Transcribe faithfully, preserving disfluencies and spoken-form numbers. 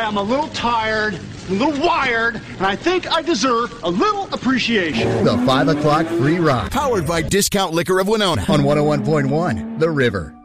right, I'm a little tired, a little wired, and I think I deserve a little appreciation. The five o'clock free rock. Powered by Discount Liquor of Winona. On one oh one point one, The River.